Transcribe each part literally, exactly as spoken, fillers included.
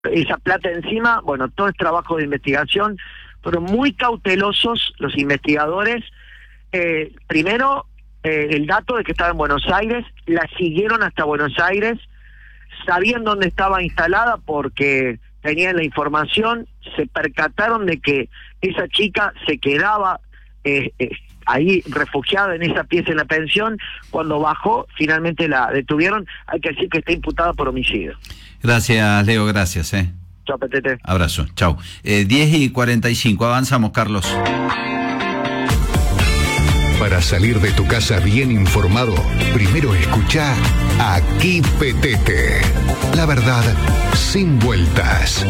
esa plata encima. Bueno, todo es trabajo de investigación, pero muy cautelosos los investigadores. Eh, primero, eh, el dato de que estaba en Buenos Aires, la siguieron hasta Buenos Aires, sabían dónde estaba instalada porque tenían la información, se percataron de que esa chica se quedaba eh, eh, ahí refugiada en esa pieza en la pensión. Cuando bajó, finalmente la detuvieron. Hay que decir que está imputada por homicidio. Gracias, Leo, gracias. Eh. Chao, Petete. Abrazo, chao. Eh, diez y cuarenta y cinco, avanzamos, Carlos. Para salir de tu casa bien informado, primero escucha Aquí Petete. La verdad, sin vueltas.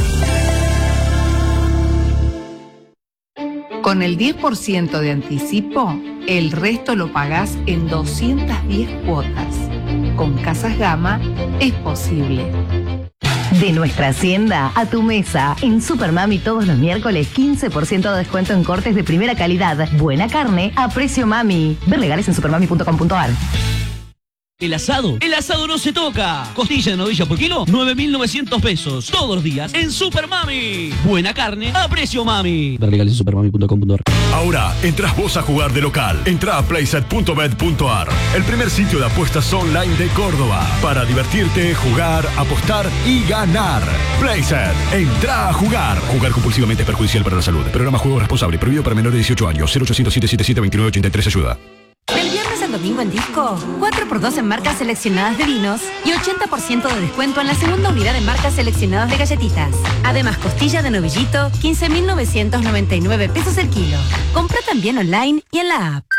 Con el diez por ciento de anticipo, el resto lo pagás en doscientas diez cuotas. Con Casas Gama es posible. De nuestra hacienda a tu mesa. En Supermami todos los miércoles quince por ciento de descuento en cortes de primera calidad. Buena carne a precio mami. Ver legales en supermami punto com punto ar. El asado, el asado no se toca. Costilla de novilla por kilo, nueve mil novecientos pesos. Todos los días en Supermami. Buena carne a precio mami. Ver legales en supermami punto com punto ar. Ahora, entras vos a jugar de local. Entra a playset punto bet punto ar, el primer sitio de apuestas online de Córdoba. Para divertirte, jugar, apostar y ganar. Playset, entra a jugar. Jugar compulsivamente es perjudicial para la salud. Programa Juego Responsable, prohibido para menores de dieciocho años. cero ochocientos, setecientos setenta y siete, veintinueve ochenta y tres, ayuda. Domingo en Disco, cuatro por dos en marcas seleccionadas de vinos y ochenta por ciento de descuento en la segunda unidad de marcas seleccionadas de galletitas. Además, costilla de novillito, quince mil novecientos noventa y nueve pesos el kilo. Compra también online y en la app.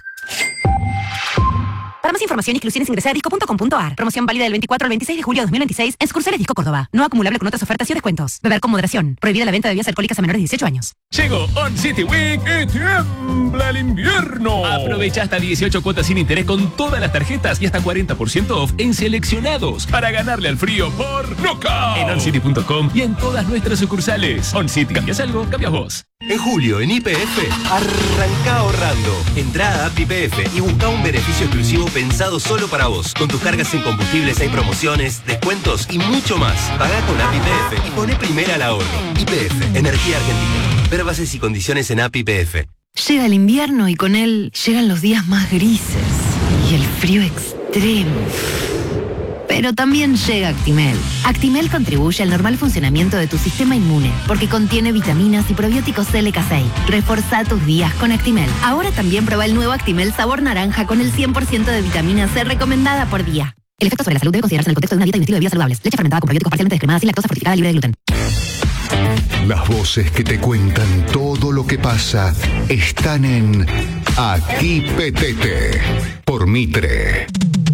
Para más información y exclusiones ingresa a disco punto com punto ar. Promoción válida del veinticuatro al veintiséis de julio de dos mil veintiséis en sucursales Disco Córdoba. No acumulable con otras ofertas y descuentos. Beber con moderación. Prohibida la venta de bebidas alcohólicas a menores de dieciocho años. Llegó On City Week y tiembla el invierno. Aprovecha hasta dieciocho cuotas sin interés con todas las tarjetas y hasta cuarenta por ciento off en seleccionados para ganarle al frío por Knockout. En on city punto com y en todas nuestras sucursales. On City, cambias algo, cambias vos. En julio, en Y P F, arranca ahorrando. Entrá a App Y P F y busca un beneficio exclusivo pensado solo para vos. Con tus cargas en combustibles hay promociones, descuentos y mucho más. Pagá con App Y P F y poné primera al ahorro. Y P F, Energía Argentina. Ver bases y condiciones en App Y P F. Llega el invierno y con él llegan los días más grises y el frío extremo. Pero también llega Actimel. Actimel contribuye al normal funcionamiento de tu sistema inmune porque contiene vitaminas y probióticos L K seis. Reforzá tus días con Actimel. Ahora también prueba el nuevo Actimel sabor naranja con el cien por ciento de vitamina C recomendada por día. El efecto sobre la salud debe considerarse en el contexto de una dieta y un estilo de vida saludables. Leche fermentada con probióticos parcialmente descremadas sin lactosa, fortificada, libre de gluten. Las voces que te cuentan todo lo que pasa están en Aquí Petete por Mitre.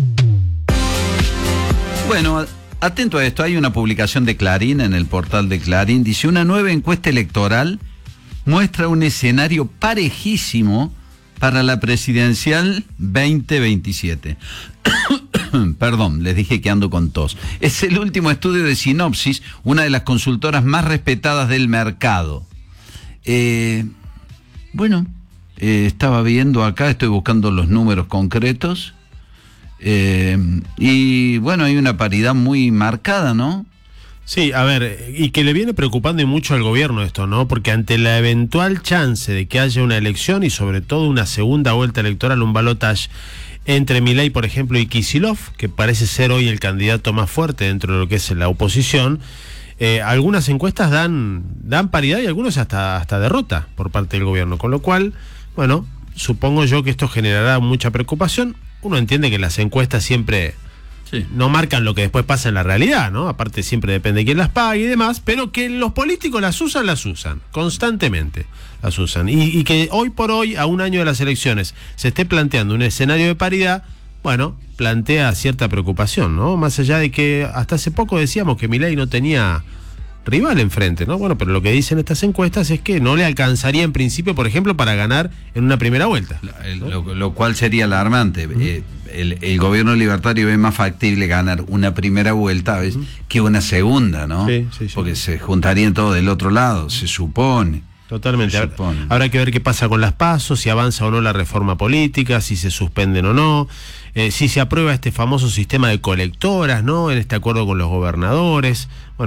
Bueno, atento a esto, hay una publicación de Clarín en el portal de Clarín, dice: una nueva encuesta electoral muestra un escenario parejísimo para la presidencial veinte veintisiete. Perdón, les dije que ando con tos. Es el último estudio de Sinopsis, una de las consultoras más respetadas del mercado. Eh, bueno, eh, estaba viendo acá, estoy buscando los números concretos. Eh, y bueno, hay una paridad muy marcada, ¿no? Sí, a ver, y que le viene preocupando y mucho al gobierno esto, ¿no? Porque ante la eventual chance de que haya una elección y sobre todo una segunda vuelta electoral, un balotaje entre Milei, por ejemplo, y Kicillof, que parece ser hoy el candidato más fuerte dentro de lo que es la oposición, eh, algunas encuestas dan dan paridad y algunos hasta, hasta derrota por parte del gobierno, con lo cual, bueno, supongo yo que esto generará mucha preocupación. Uno entiende que las encuestas siempre sí. no marcan lo que después pasa en la realidad, ¿no? Aparte siempre depende de quién las pague y demás, pero que los políticos las usan, las usan, constantemente las usan. Y, y que hoy por hoy, a un año de las elecciones, se esté planteando un escenario de paridad, bueno, plantea cierta preocupación, ¿no? Más allá de que hasta hace poco decíamos que Milei no tenía rival enfrente, ¿no? Bueno, pero lo que dicen estas encuestas es que no le alcanzaría en principio, por ejemplo, para ganar en una primera vuelta, ¿no? Lo, lo cual sería alarmante. Uh-huh. eh, el, el gobierno libertario ve más factible ganar una primera vuelta, ¿ves? Uh-huh. que una segunda, ¿no? Sí, sí, sí. Porque se juntarían todos del otro lado, se supone. Totalmente. Se supone. Habrá que ver qué pasa con las PASO, si avanza o no la reforma política, si se suspenden o no, eh, si se aprueba este famoso sistema de colectoras, ¿no? En este acuerdo con los gobernadores. Bueno,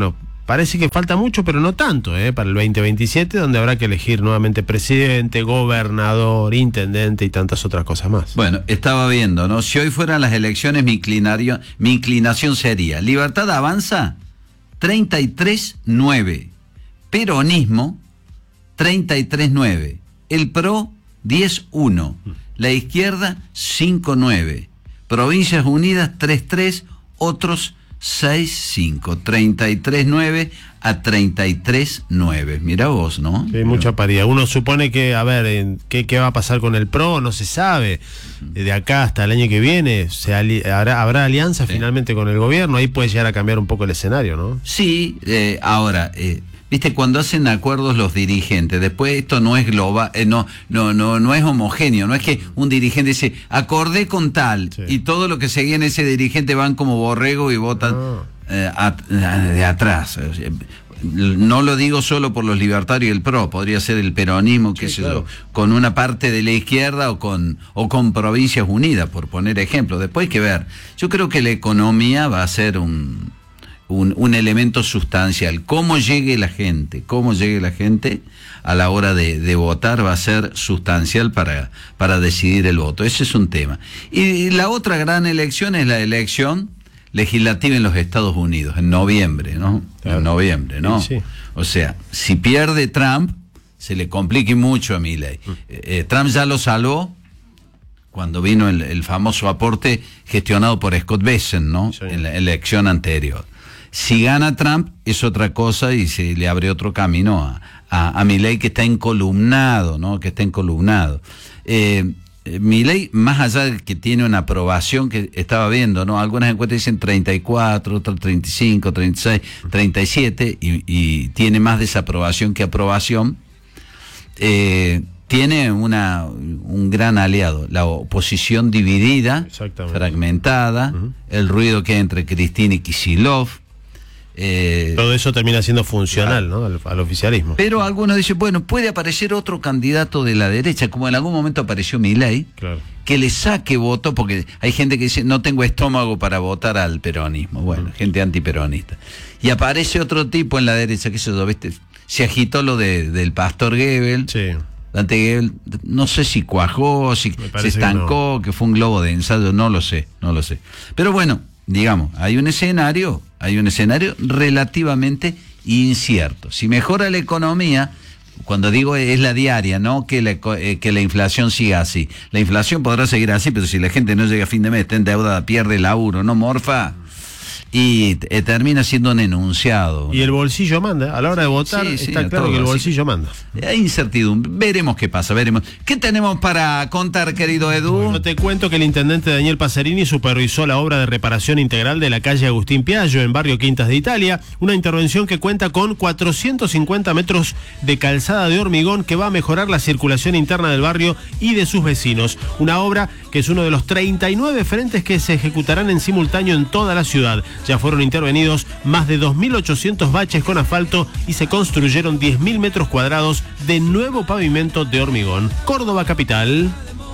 parece que falta mucho, pero no tanto, ¿eh? Para el veinte veintisiete, donde habrá que elegir nuevamente presidente, gobernador, intendente y tantas otras cosas más. Bueno, estaba viendo, ¿no? Si hoy fueran las elecciones, mi, inclinario, mi inclinación sería Libertad Avanza, treinta y tres nueve. Peronismo, treinta y tres nueve. El PRO, diez uno. La izquierda, cinco nueve. Provincias Unidas, tres tres. Otros, seis cinco. treinta y tres nueve a treinta y tres nueve. Mirá vos, ¿no? Sí, mucha paridad. Uno supone que, a ver, ¿qué, qué va a pasar con el PRO? No se sabe. De acá hasta el año que viene, se ali- habrá, habrá alianza sí. finalmente con el gobierno. Ahí puede llegar a cambiar un poco el escenario, ¿no? Sí, eh, ahora... Eh, Viste, cuando hacen acuerdos los dirigentes, después esto no es global, eh, no, no, no, no es homogéneo, no es que un dirigente dice, acordé con tal, sí. y todo lo que seguía en ese dirigente van como borrego y votan ah. eh, a, a, de atrás. No lo digo solo por los libertarios y el PRO, podría ser el peronismo, qué sí, sé claro. yo, con una parte de la izquierda o con, o con Provincias Unidas, por poner ejemplo. Después hay que ver. Yo creo que la economía va a ser un... Un, un elemento sustancial. Cómo llegue la gente, cómo llegue la gente a la hora de, de votar va a ser sustancial para, para decidir el voto. Ese es un tema. Y la otra gran elección es la elección legislativa en los Estados Unidos, en noviembre, ¿no? Claro. En noviembre, ¿no? Sí, sí. O sea, si pierde Trump, se le complique mucho a Milei. Mm. Eh, Trump ya lo salvó cuando vino el, el famoso aporte gestionado por Scott Bessent, ¿no? Sí. En la elección anterior. Si gana Trump es otra cosa y se le abre otro camino a, a, a Milei, que está encolumnado, ¿no? Que está encolumnado. Eh, Milei, más allá de que tiene una aprobación que estaba viendo, ¿no? Algunas encuestas dicen treinta y cuatro, otras treinta y cinco, treinta y seis, treinta y siete y, y tiene más desaprobación que aprobación. Eh, tiene una un gran aliado, la oposición dividida, fragmentada, uh-huh. el ruido que hay entre Cristina y Kicillof. Eh, Todo eso termina siendo funcional, ¿no? Al, al oficialismo. Pero algunos dicen, bueno, puede aparecer otro candidato de la derecha, como en algún momento apareció Milei, claro. que le saque voto, porque hay gente que dice, no tengo estómago para votar al peronismo. Bueno, uh-huh. gente antiperonista. Y aparece otro tipo en la derecha, que eso, ¿viste? Se agitó lo de, del pastor Gebel. Sí. Dante Gebel, no sé si cuajó, si se estancó, que, no. que fue un globo de ensayo, no lo sé, no lo sé. Pero bueno, digamos, hay un escenario, hay un escenario relativamente incierto. Si mejora la economía, cuando digo es la diaria, no que la, eh, que la inflación siga así. La inflación podrá seguir así, pero si la gente no llega a fin de mes, está endeudada, pierde el laburo, ¿no, morfa? Y eh, termina siendo un enunciado. Y el bolsillo manda, a la hora de votar sí, está sí, claro todo, que el bolsillo sí. manda. Hay incertidumbre, veremos qué pasa, veremos. ¿Qué tenemos para contar, querido Edu? Bueno, te cuento que el intendente Daniel Pacerini supervisó la obra de reparación integral de la calle Agustín Piaggio en barrio Quintas de Italia, una intervención que cuenta con cuatrocientos cincuenta metros de calzada de hormigón que va a mejorar la circulación interna del barrio y de sus vecinos. Una obra que es uno de los treinta y nueve frentes que se ejecutarán en simultáneo en toda la ciudad. Ya fueron intervenidos más de dos mil ochocientos baches con asfalto y se construyeron diez mil metros cuadrados de nuevo pavimento de hormigón. Córdoba capital.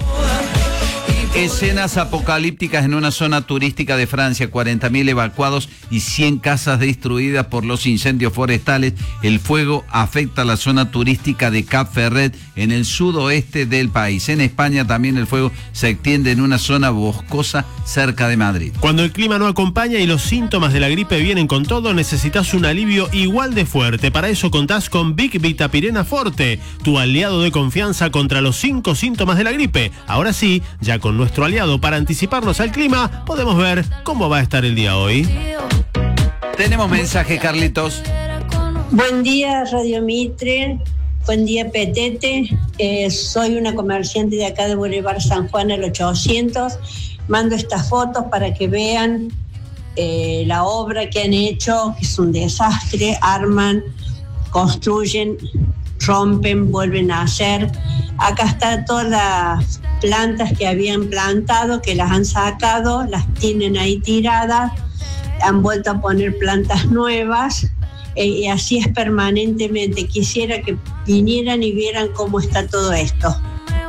Escenas apocalípticas en una zona turística de Francia, cuarenta mil evacuados y cien casas destruidas por los incendios forestales. El fuego afecta a la zona turística de Cap Ferret en el sudoeste del país. En España también el fuego se extiende en una zona boscosa cerca de Madrid. Cuando el clima no acompaña y los síntomas de la gripe vienen con todo, necesitas un alivio igual de fuerte. Para eso contás con Vic Vitapirena Forte, tu aliado de confianza contra los cinco síntomas de la gripe. Ahora sí, ya con nuestro aliado para anticiparnos al clima, podemos ver cómo va a estar el día hoy. Tenemos mensaje, Carlitos. Buen día, Radio Mitre. Buen día, Petete. Eh, soy una comerciante de acá de Boulevard San Juan, el ochocientos. Mando estas fotos para que vean eh, la obra que han hecho, que es un desastre. Arman, construyen, rompen, vuelven a hacer. Acá están todas las plantas que habían plantado, que las han sacado, las tienen ahí tiradas, han vuelto a poner plantas nuevas, eh, y así es permanentemente. Quisiera que vinieran y vieran cómo está todo esto.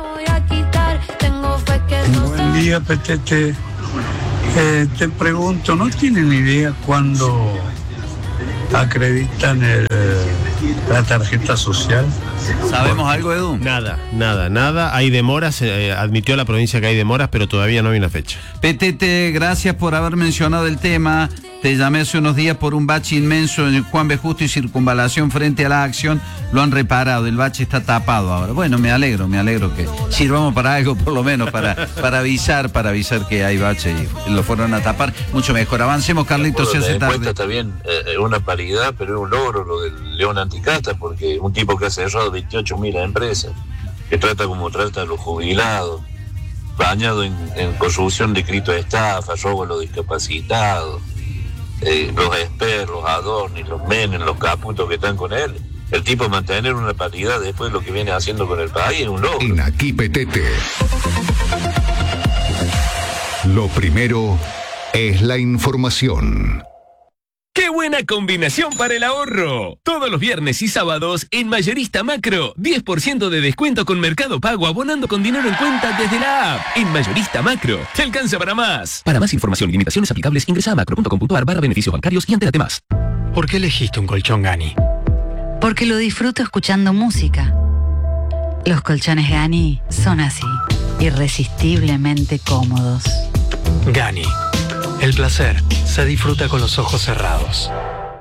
Buen día, Petete. Eh, te pregunto, ¿no tienen idea cuándo acreditan el, la tarjeta social. ¿Sabemos algo, Edu? Nada, nada, nada. Hay demoras, eh, admitió la provincia que hay demoras, pero todavía no hay una fecha. Petete, gracias por haber mencionado el tema. Te llamé hace unos días por un bache inmenso en Juan B. Justo y Circunvalación frente a la Acción. Lo han reparado, el bache está tapado ahora. Bueno, me alegro, me alegro que sirvamos para algo, por lo menos, para, para avisar, para avisar que hay bache y lo fueron a tapar. Mucho mejor. Avancemos, Carlitos, se hace tarde. Está bien, eh, una paridad, pero es un logro lo del León Anticasta, porque un tipo que ha cerrado veintiocho mil empresas, que trata como trata a los jubilados, bañado en, en corrupción, decreto de estafa, robo a los discapacitados, eh, los Esper, los Adorni, los Menem, los Caputos que están con él. El tipo mantener una paridad después de lo que viene haciendo con el país es un logro. En Aquí Petete. Lo primero es la información. ¡Qué buena combinación para el ahorro! Todos los viernes y sábados en Mayorista Macro, diez por ciento de descuento con Mercado Pago abonando con dinero en cuenta desde la app. En Mayorista Macro, te alcanza para más. Para más información y limitaciones aplicables, ingresa a macro punto com punto a r barra beneficios bancarios y entérate más. ¿Por qué elegiste un colchón Gani? Porque lo disfruto escuchando música. Los colchones Gani son así, irresistiblemente cómodos. Gani. El placer se disfruta con los ojos cerrados.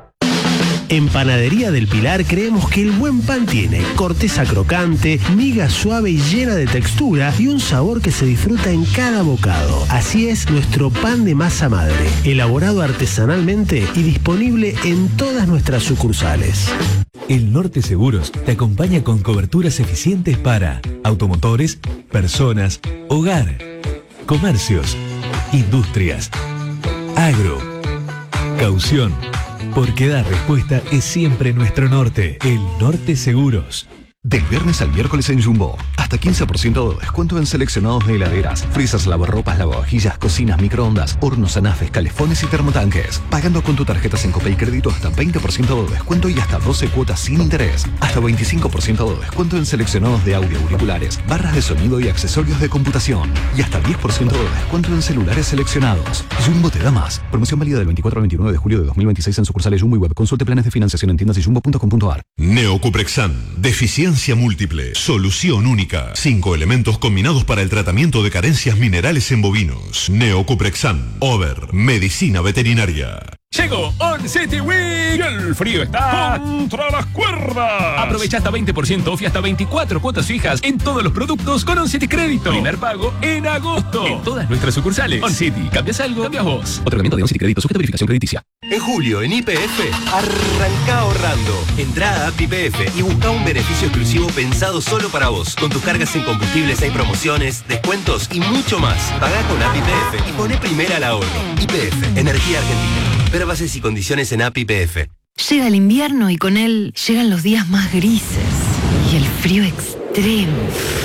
En Panadería del Pilar creemos que el buen pan tiene corteza crocante, miga suave y llena de textura y un sabor que se disfruta en cada bocado. Así es nuestro pan de masa madre, elaborado artesanalmente y disponible en todas nuestras sucursales. El Norte Seguros te acompaña con coberturas eficientes para automotores, personas, hogar, comercios, industrias, agro, caución, porque dar respuesta es siempre nuestro norte. El Norte Seguros. Del viernes al miércoles en Jumbo, hasta quince por ciento de descuento en seleccionados de heladeras, frisas, lavarropas, lavavajillas, cocinas, microondas, hornos, anafes, calefones y termotanques. Pagando con tu tarjeta Sencope y crédito hasta veinte por ciento de descuento y hasta doce cuotas sin interés. Hasta veinticinco por ciento de descuento en seleccionados de audio, auriculares, barras de sonido y accesorios de computación. Y hasta diez por ciento de descuento en celulares seleccionados. Jumbo te da más. Promoción válida del veinticuatro al veintinueve de julio de dos mil veintiséis en sucursales Jumbo y web. Consulte planes de financiación en tiendas y jumbo punto com punto a r. Neocuprexan. Deficiencia múltiple. Solución única. Cinco elementos combinados para el tratamiento de carencias minerales en bovinos. Neocuprexan. Over. Medicina veterinaria. Llegó On City Week y el frío está contra las cuerdas. Aprovecha hasta veinte por ciento off y hasta veinticuatro cuotas fijas en todos los productos con On City Crédito. Primer pago en agosto en todas nuestras sucursales. On City, cambias algo, cambias vos. Otorgamiento de On City Crédito sujeto a verificación crediticia. En julio en Y P F, arranca ahorrando. Entrá a app Y P F y busca un beneficio exclusivo pensado solo para vos. Con tus cargas en combustibles hay promociones, descuentos y mucho más. Pagá con app Y P F y poné primera al ahorro. Y P F, Energía Argentina. Ver bases y condiciones en app Y P F. Llega el invierno y con él llegan los días más grises y el frío extremo.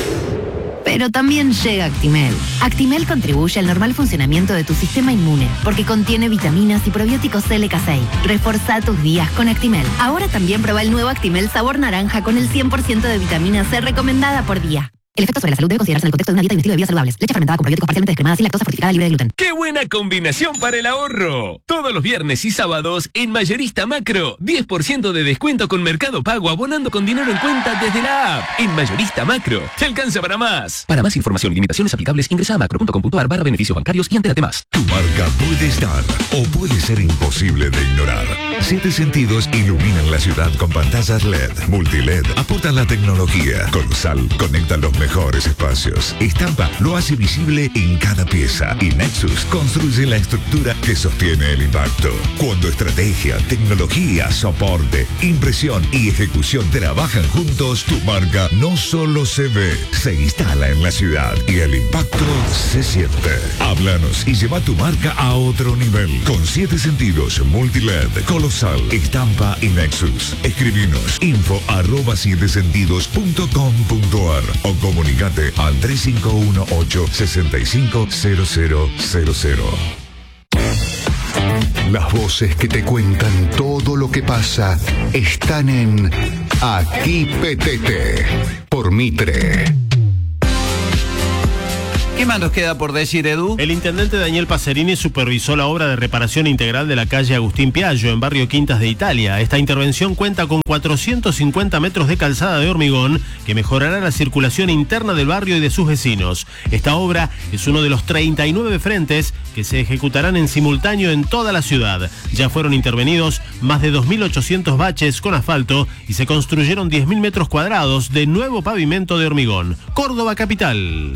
Pero también llega Actimel. Actimel contribuye al normal funcionamiento de tu sistema inmune porque contiene vitaminas y probióticos L K seis. Reforzá tus días con Actimel. Ahora también prueba el nuevo Actimel sabor naranja con el cien por ciento de vitamina C recomendada por día. El efecto sobre la salud debe considerarse en el contexto de una dieta y un estilo de vida saludables. Leche fermentada con probióticos parcialmente descremadas y lactosa fortificada libre de gluten. ¡Qué buena combinación para el ahorro! Todos los viernes y sábados en Mayorista Macro, diez por ciento de descuento con Mercado Pago abonando con dinero en cuenta desde la app. En Mayorista Macro, te alcanza para más. Para más información y limitaciones aplicables, ingresa a macro punto com punto a r barra beneficios bancarios y entérate más. Tu marca puede estar o puede ser imposible de ignorar. Siete Sentidos iluminan la ciudad con pantallas L E D, multi-L E D, aportan la tecnología. Colosal conecta los mejores espacios. Estampa lo hace visible en cada pieza. Y Nexus construye la estructura que sostiene el impacto. Cuando estrategia, tecnología, soporte, impresión y ejecución trabajan juntos, tu marca no solo se ve, se instala en la ciudad y el impacto se siente. Háblanos y lleva tu marca a otro nivel. Con Siete Sentidos, multi-L E D, Colosal, Estampa y Nexus. Escribinos info arroba siete sentidos punto com punto a r o comunicate al tres cinco uno ocho, seis cinco cero cero cero cero. Las voces que te cuentan todo lo que pasa están en Aquí Petete por Mitre. ¿Qué más nos queda por decir, Edu? El intendente Daniel Pacerini supervisó la obra de reparación integral de la calle Agustín Piaggio en barrio Quintas de Italia. Esta intervención cuenta con cuatrocientos cincuenta metros de calzada de hormigón que mejorará la circulación interna del barrio y de sus vecinos. Esta obra es uno de los treinta y nueve frentes que se ejecutarán en simultáneo en toda la ciudad. Ya fueron intervenidos más de dos mil ochocientos baches con asfalto y se construyeron diez mil metros cuadrados de nuevo pavimento de hormigón. Córdoba capital.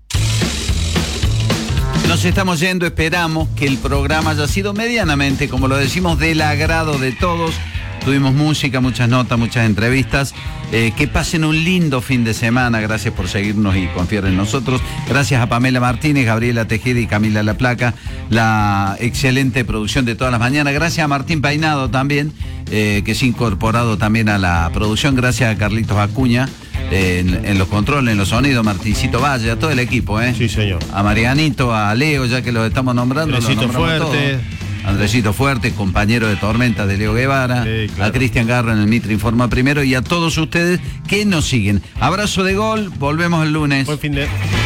Nos estamos yendo, esperamos que el programa haya sido medianamente, como lo decimos, del agrado de todos. Tuvimos música, muchas notas, muchas entrevistas. Eh, que pasen un lindo fin de semana. Gracias por seguirnos y confiar en nosotros. Gracias a Pamela Martínez, Gabriela Tejeda y Camila La Placa, la excelente producción de todas las mañanas. Gracias a Martín Peinado también, eh, que se ha incorporado también a la producción. Gracias a Carlitos Acuña. En, en los controles, en los sonidos, Martincito Valle, a todo el equipo, ¿eh? Sí, señor. A Marianito, a Leo, ya que los estamos nombrando. Andresito Fuerte. Andresito Fuerte, compañero de Tormenta de Leo Guevara. Sí, claro. A Cristian Garra en el Mitre Informa Primero y a todos ustedes que nos siguen. Abrazo de gol, volvemos el lunes. Buen fin de...